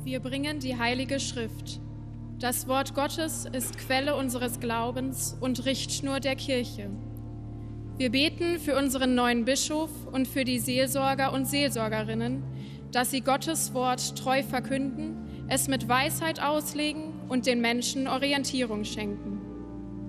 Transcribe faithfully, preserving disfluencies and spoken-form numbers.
Wir bringen die Heilige Schrift. Das Wort Gottes ist Quelle unseres Glaubens und Richtschnur der Kirche. Wir beten für unseren neuen Bischof und für die Seelsorger und Seelsorgerinnen, dass sie Gottes Wort treu verkünden, es mit Weisheit auslegen und den Menschen Orientierung schenken.